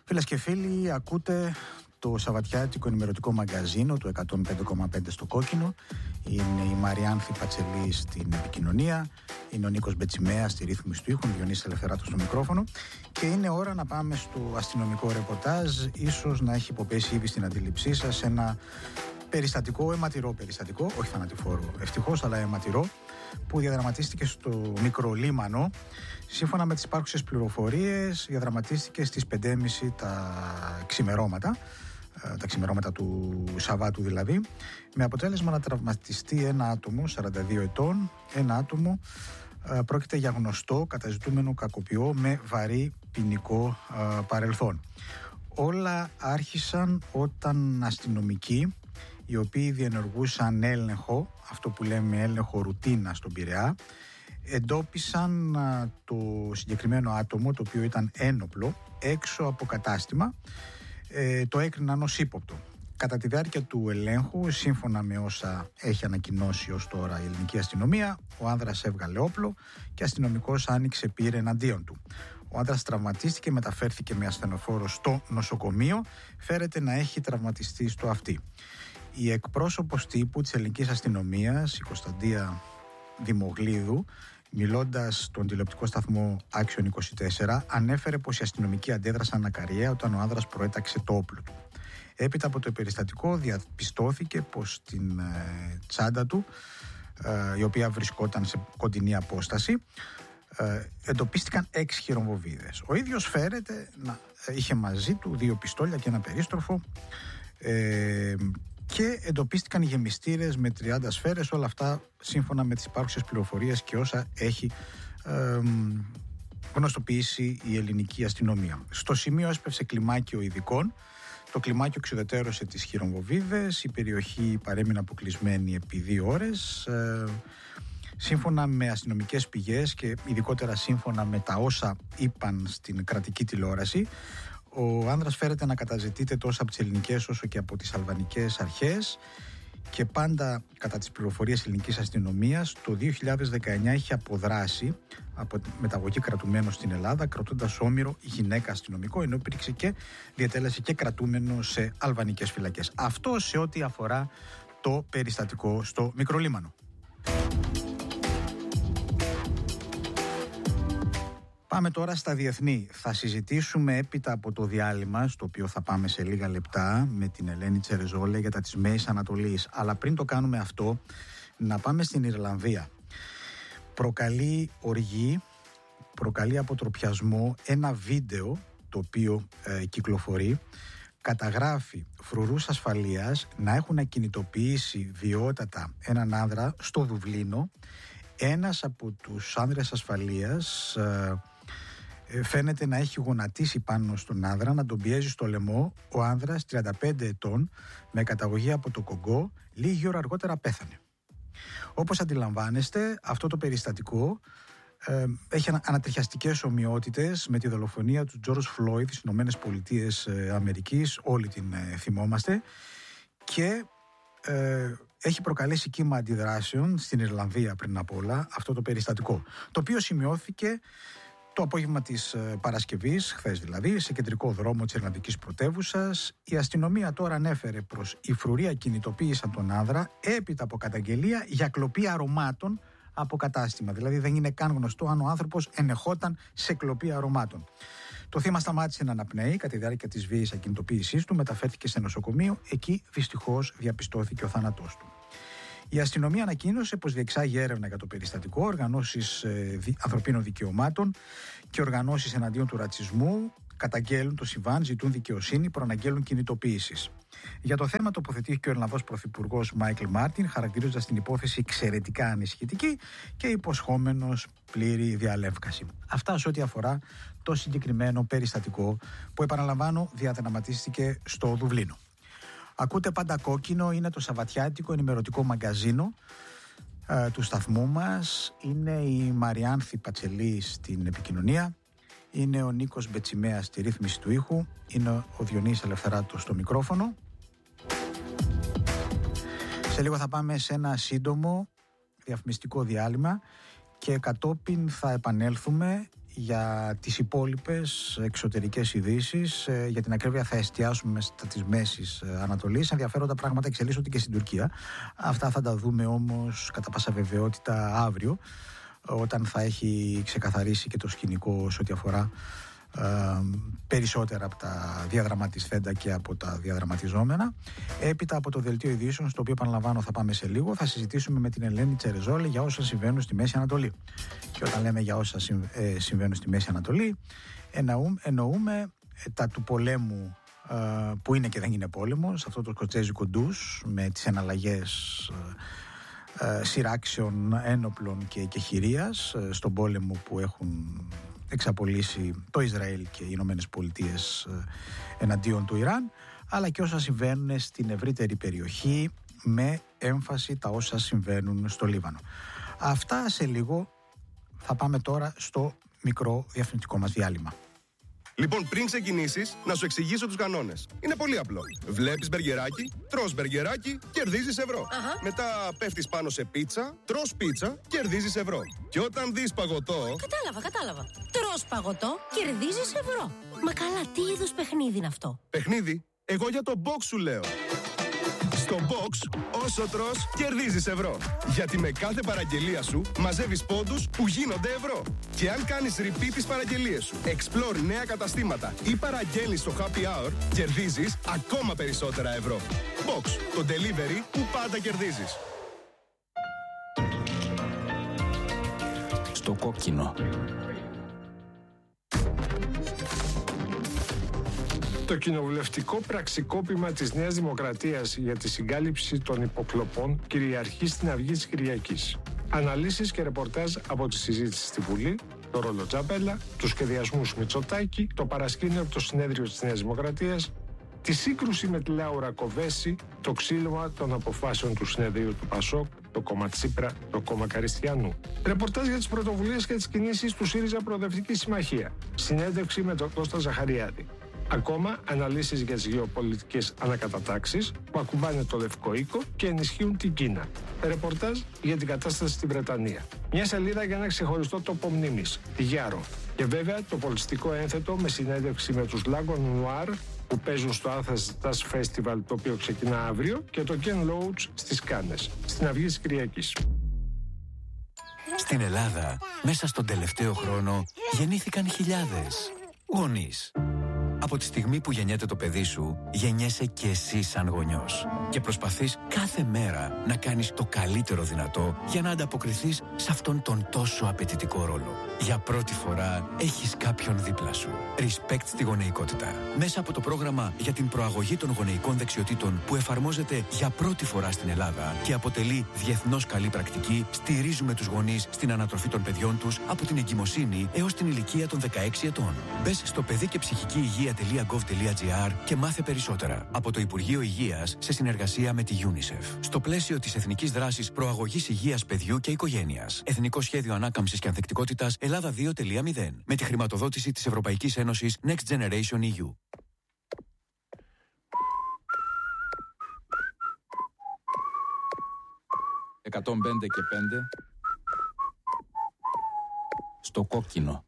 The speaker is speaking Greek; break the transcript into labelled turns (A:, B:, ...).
A: Φίλες και φίλοι, ακούτε το σαββατιάτικο ενημερωτικό μαγκαζίνο του 105,5 στο Κόκκινο. Είναι η Μαριάνθη Πατσελή στην επικοινωνία, είναι ο Νίκος Μπετσιμέας στη ρύθμιση του ήχου, ο Διονύσης Ελευθεράτος στο μικρόφωνο. Και είναι ώρα να πάμε στο αστυνομικό ρεπορτάζ. Ίσως να έχει υποπέσει ήδη στην αντίληψή σας ένα περιστατικό, αιματηρό περιστατικό, όχι θανατηφόρο ευτυχώς, αλλά αιματηρό, που διαδραματίστηκε στο Μικρολίμανο. Σύμφωνα με τις υπάρχουσες πληροφορίες, διαδραματίστηκε στις 5.30 τα ξημερώματα του Σαββάτου δηλαδή, με αποτέλεσμα να τραυματιστεί ένα άτομο 42 ετών, ένα άτομο πρόκειται για γνωστό καταζητούμενο κακοποιό με βαρύ ποινικό παρελθόν. Όλα άρχισαν όταν αστυνομικοί, οι οποίοι διενεργούσαν έλεγχο, αυτό που λέμε έλεγχο ρουτίνα στον Πειραιά, εντόπισαν το συγκεκριμένο άτομο, το οποίο ήταν ένοπλο, έξω από κατάστημα. Το έκριναν ως ύποπτο. Κατά τη διάρκεια του ελέγχου, σύμφωνα με όσα έχει ανακοινώσει ως τώρα η ελληνική αστυνομία, ο άνδρας έβγαλε όπλο και αστυνομικός άνοιξε πύρ εναντίον του. Ο άνδρας τραυματίστηκε, μεταφέρθηκε με ασθενοφόρο στο νοσοκομείο, φέρεται να έχει τραυματιστεί στο αυτί. Η εκπρόσωπος τύπου της ελληνικής αστυνομίας, η Κωνσταντία Δημογλίδου, μιλώντας στον τηλεοπτικό σταθμό Action 24, ανέφερε πως οι αστυνομικοί αντέδρασαν ακαριέα όταν ο άνδρας προέταξε το όπλο του. Έπειτα από το περιστατικό διαπιστώθηκε πως στην τσάντα του, η οποία βρισκόταν σε κοντινή απόσταση, εντοπίστηκαν 6 χειρομβοβίδες. Ο ίδιος φέρεται να είχε μαζί του 2 πιστόλια και ένα περίστροφο, και εντοπίστηκαν γεμιστήρες με 30 σφαίρες, όλα αυτά σύμφωνα με τις υπάρχουσες πληροφορίες και όσα έχει γνωστοποιήσει η ελληνική αστυνομία. Στο σημείο έσπευσε κλιμάκιο ειδικών. Το κλιμάκιο εξουδετερώσε τις χειρομβοβίδες, η περιοχή παρέμεινε αποκλεισμένη επί 2 ώρες. Σύμφωνα με αστυνομικές πηγές και ειδικότερα σύμφωνα με τα όσα είπαν στην κρατική τηλεόραση, ο άνδρας φέρεται να καταζητείται τόσο από τις ελληνικές όσο και από τις αλβανικές αρχές, και πάντα κατά τις πληροφορίες ελληνικής αστυνομίας το 2019 είχε αποδράσει από μεταγωγή κρατουμένο στην Ελλάδα, κρατώντας όμηρο γυναίκα αστυνομικό, ενώ υπήρξε και διετέλεσε και κρατούμενο σε αλβανικές φυλακές. Αυτό σε ό,τι αφορά το περιστατικό στο Μικρολίμανο. Πάμε τώρα στα διεθνή. Θα συζητήσουμε έπειτα από το διάλειμμα, στο οποίο θα πάμε σε λίγα λεπτά, με την Ελένη Τσερεζόλε για τα της Μέσης Ανατολής. Αλλά πριν το κάνουμε αυτό, να πάμε στην Ιρλανδία. Προκαλεί οργή, προκαλεί αποτροπιασμό ένα βίντεο το οποίο κυκλοφορεί. Καταγράφει φρουρούς ασφαλείας να έχουν ακινητοποιήσει βιότατα έναν άνδρα στο Δουβλίνο. Ένας από τους άνδρες ασφαλείας φαίνεται να έχει γονατίσει πάνω στον άνδρα, να τον πιέζει στο λαιμό. Ο άνδρας, 35 ετών, με καταγωγή από το Κογκό, λίγη ώρα αργότερα πέθανε. Όπως αντιλαμβάνεστε, αυτό το περιστατικό έχει ανατριχιαστικές ομοιότητες με τη δολοφονία του Τζόρτζ Φλόιντ στις ΗΠΑ, όλοι την θυμόμαστε, και έχει προκαλέσει κύμα αντιδράσεων στην Ιρλανδία πριν απ' όλα αυτό το περιστατικό, το οποίο σημειώθηκε το απόγευμα της Παρασκευής, χθες δηλαδή, σε κεντρικό δρόμο της Ιρλανδικής πρωτεύουσας. Η αστυνομία τώρα ανέφερε προς η φρουρία κινητοποίησαν τον άνδρα έπειτα από καταγγελία για κλοπή αρωμάτων από κατάστημα. Δηλαδή δεν είναι καν γνωστό αν ο άνθρωπος ενεχόταν σε κλοπή αρωμάτων. Το θύμα σταμάτησε να αναπνέει κατά τη διάρκεια της βίαιης ακινητοποίησής του, μεταφέρθηκε σε νοσοκομείο, εκεί δυστυχώς διαπιστώθηκε ο θάνατός του. Η αστυνομία ανακοίνωσε πως διεξάγει έρευνα για το περιστατικό. Οργανώσεις ανθρωπίνων δικαιωμάτων και οργανώσεις εναντίον του ρατσισμού καταγγέλουν το συμβάν, ζητούν δικαιοσύνη, προαναγγέλουν κινητοποίησης. Για το θέμα τοποθετήθηκε ο Ιρλανδός Πρωθυπουργός Μάικλ Μάρτιν, χαρακτηρίζοντας την υπόθεση εξαιρετικά ανησυχητική και υποσχόμενος πλήρη διαλεύκαση. Αυτά σε ό,τι αφορά το συγκεκριμένο περιστατικό που, επαναλαμβάνω, διαδραματίστηκε στο Δουβλίνο. Ακούτε πάντα Κόκκινο, είναι το σαββατιάτικο ενημερωτικό μαγκαζίνο του σταθμού μας. Είναι η Μαριάνθη Πατσελή στην επικοινωνία, είναι ο Νίκος Μπετσιμέας στη ρύθμιση του ήχου, είναι ο Διονύσης Ελευθεράτος στο μικρόφωνο. Σε λίγο θα πάμε σε ένα σύντομο διαφημιστικό διάλειμμα και κατόπιν θα επανέλθουμε Για τις υπόλοιπες εξωτερικές ειδήσεις, για την ακρίβεια θα εστιάσουμε στα της Μέσης Ανατολής. Ενδιαφέροντα πράγματα εξελίσσονται και στην Τουρκία. Αυτά θα τα δούμε όμως κατά πάσα βεβαιότητα αύριο, όταν θα έχει ξεκαθαρίσει και το σκηνικό σε ό,τι αφορά περισσότερα από τα διαδραματισθέντα και από τα διαδραματιζόμενα. Έπειτα από το δελτίο ειδήσεων, στο οποίο επαναλαμβάνω θα πάμε σε λίγο, θα συζητήσουμε με την Ελένη Τσερεζόλη για όσα συμβαίνουν στη Μέση Ανατολή. Και όταν λέμε για όσα συμβαίνουν στη Μέση Ανατολή, εννοούμε τα του πολέμου, που είναι και δεν είναι πόλεμος, αυτό το σκοτσέζικο ντους με τις εναλλαγές σειράξεων, ένοπλων και χειρίας στον πόλεμο που έχουν εξαπολύσει το Ισραήλ και οι Ηνωμένες Πολιτείες εναντίον του Ιράν, αλλά και όσα συμβαίνουν στην ευρύτερη περιοχή, με έμφαση τα όσα συμβαίνουν στο Λίβανο. Αυτά σε λίγο. Θα πάμε τώρα στο μικρό διαφημιστικό μας διάλειμμα.
B: Λοιπόν, πριν ξεκινήσεις, να σου εξηγήσω τους κανόνες. Είναι πολύ απλό. Βλέπεις μπεργκεράκι, τρως μπεργκεράκι, κερδίζεις ευρώ. Μετά πέφτεις πάνω σε πίτσα, τρως πίτσα, κερδίζεις ευρώ. Και όταν δεις παγωτό...
C: Κατάλαβα. Τρως παγωτό, κερδίζεις ευρώ. Μα καλά, τι είδους παιχνίδι είναι αυτό?
B: Παιχνίδι? Εγώ για το box σου λέω. Στο box, όσο τρως, κερδίζεις ευρώ. Γιατί με κάθε παραγγελία σου μαζεύεις πόντους που γίνονται ευρώ. Και αν κάνεις repeat τις παραγγελίες σου, explore νέα καταστήματα ή παραγγέλνεις στο happy hour, κερδίζεις ακόμα περισσότερα ευρώ. Box, το delivery που πάντα κερδίζεις.
D: Στο κόκκινο.
E: Το κοινοβουλευτικό πραξικόπημα της Νέας Δημοκρατίας για τη συγκάλυψη των υποκλοπών κυριαρχεί στην αυγή της Κυριακής. Αναλύσεις και ρεπορτάζ από τη συζήτηση στη Βουλή, το ρόλο Τζαμπέλα, τους σχεδιασμούς Μητσοτάκη, το παρασκήνιο από το συνέδριο της Νέας Δημοκρατίας, τη σύγκρουση με τη Λάουρα Κοβέση, το ξύλωμα των αποφάσεων του συνεδρίου του ΠΑΣΟΚ, το κόμμα Τσίπρα, το κόμμα Καριστιανού. Ρεπορτάζ για τις πρωτοβουλίες και τις κινήσεις του ΣΥΡΙΖΑ Προοδευτική Συμμαχία. Συνέντευξη με τον Κώστα Ζαχαριάδη. Ακόμα, αναλύσεις για τις γεωπολιτικές ανακατατάξεις που ακουμπάνε το Λευκό Οίκο και ενισχύουν την Κίνα. Ρεπορτάζ για την κατάσταση στη Βρετανία. Μια σελίδα για ένα ξεχωριστό τόπο μνήμης, τη Γιάρο. Και βέβαια το πολιτιστικό ένθετο με συνέντευξη με τους Lagon Noir που παίζουν στο Athens Jazz Festival, το οποίο ξεκινά αύριο, και το Ken Loach στις Κάνες, στην αυγή της Κυριακής.
D: Στην Ελλάδα, μέσα στον τελευταίο χρόνο, γεννήθηκαν χιλιάδες γονείς. Από τη στιγμή που γεννιέται το παιδί σου, γεννιέσαι και εσύ σαν γονιός. Και προσπαθείς κάθε μέρα να κάνεις το καλύτερο δυνατό για να ανταποκριθείς σε αυτόν τον τόσο απαιτητικό ρόλο. Για πρώτη φορά έχεις κάποιον δίπλα σου. Respect στη γονεϊκότητα. Μέσα από το πρόγραμμα για την προαγωγή των γονεϊκών δεξιοτήτων που εφαρμόζεται για πρώτη φορά στην Ελλάδα και αποτελεί διεθνώς καλή πρακτική, στηρίζουμε τους γονείς στην ανατροφή των παιδιών τους από την εγκυμοσύνη έως την ηλικία των 16 ετών. Μπες στο παιδί και ψυχική υγεία.gov.gr και μάθε περισσότερα. Από το Υπουργείο Υγείας σε συνεργασία με τη UNICEF. Στο πλαίσιο της Εθνικής Δράσης Προαγωγής Υγείας Παιδιού και Οικογένειας. Εθνικό Σχέδιο Ανάκαμψης και Ανθεκτικότητας Ελλάδα 2.0. Με τη χρηματοδότηση της Ευρωπαϊκής Ένωσης Next Generation EU. «105 και 5» στο κόκκινο.